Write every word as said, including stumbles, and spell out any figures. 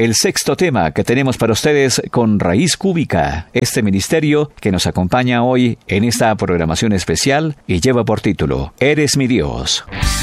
el sexto tema que tenemos para ustedes con Raíz Cúbica, este ministerio que nos acompaña hoy en esta programación especial y lleva por título Eres mi Dios.